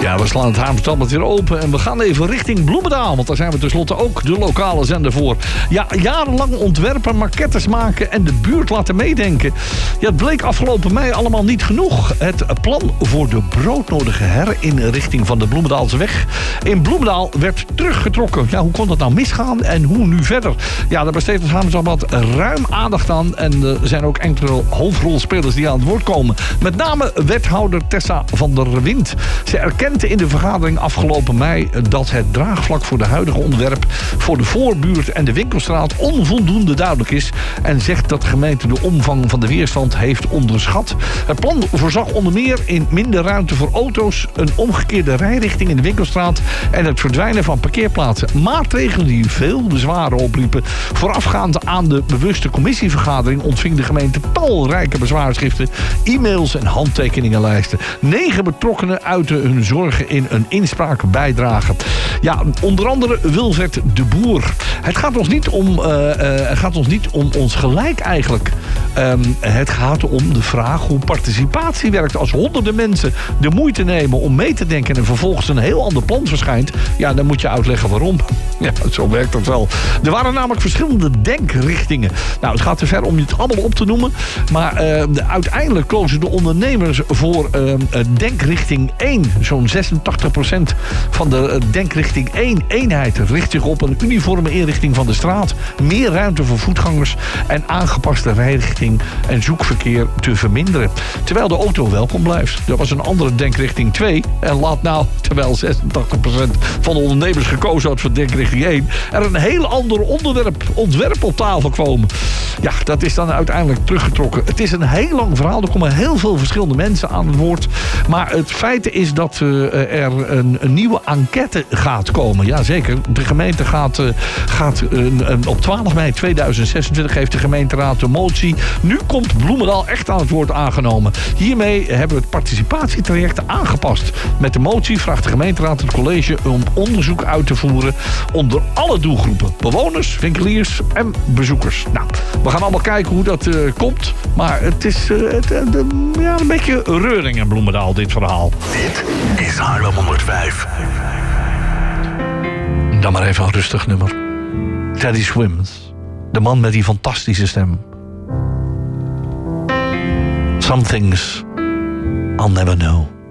Ja, we slaan het Haarlemmerstad weer open en we gaan even richting Bloemendaal. Want daar zijn we tenslotte ook de lokale zender voor. Ja, jarenlang ontwerpen, maquettes maken en de buurt laten meedenken. Ja, het bleek afgelopen mei allemaal niet genoeg. Het plan voor de broodnodige herinrichting van de Bloemendaalseweg in Bloemendaal werd teruggetrokken. Ja, hoe kon dat nou misgaan en hoe nu verder? Ja, daar besteedt het Haarlemmerstad ruim aandacht aan. En er zijn ook enkele hoofdrolspelers die aan het woord komen. Met name wethouder Tessa van der Wind. Ze erkende in de vergadering afgelopen mei dat het draagvlak voor de huidige ontwerp voor de voorbuurt en de winkelstraat onvoldoende duidelijk is. En zegt dat de gemeente de omvang van de weerstand heeft onderschat. Het plan voorzag onder meer in minder ruimte voor auto's, een omgekeerde rijrichting in de winkelstraat en het verdwijnen van parkeerplaatsen. Maatregelen die veel bezwaren opliepen. Voorafgaand aan de bewuste commissievergadering ontving de gemeente talrijke bezwaarschriften, e-mails en handtekeningenlijsten. 9 betrokkenen uiten hun zorgen in een inspraak bijdragen. Ja, onder andere Wilfred de Boer. Het gaat ons niet om ons gelijk eigenlijk. Het gaat om de vraag hoe participatie werkt. Als honderden mensen de moeite nemen om mee te denken en vervolgens een heel ander plan verschijnt, ja, dan moet je uitleggen waarom. Ja, zo werkt dat wel. Er waren namelijk verschillende denkrichtingen. Nou, het gaat te ver om het allemaal op te noemen. Maar uiteindelijk kozen de ondernemers voor denkrichting 1. Zo'n 86% van de denkrichting 1 eenheid richt zich op een uniforme inrichting van de straat. Meer ruimte voor voetgangers en aangepaste rijrichting en zoekverkeer te verminderen. Terwijl de auto welkom blijft. Er was een andere denkrichting 2. En laat nou, terwijl 86% van de ondernemers gekozen had voor denkrichting 1... er een heel ander ontwerp op tafel komen. Ja, dat is dan uiteindelijk teruggetrokken. Het is een heel lang verhaal. Er komen heel veel verschillende mensen aan het woord. Maar het feit is dat er een nieuwe enquête gaat komen. Jazeker. De gemeente gaat op 12 mei 2026 heeft de gemeenteraad de motie. Nu komt Bloemendaal echt aan het woord aangenomen. Hiermee hebben we het participatietraject aangepast. Met de motie vraagt de gemeenteraad het college om onderzoek uit te voeren onder alle doelgroepen. Bewoners, winkeliers en bezoekers. Nou, we gaan allemaal kijken hoe dat komt. Maar het is een beetje reuring in Bloemendaal, dit verhaal. Dit is Haarlem 105. Dan maar even een rustig nummer. Teddy Swims. De man met die fantastische stem. Some things I'll never know.